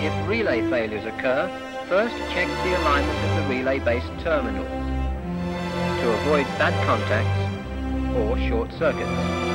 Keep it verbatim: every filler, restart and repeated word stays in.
If relay failures occur, first check the alignment of the relay base terminals to avoid bad contacts or short circuits.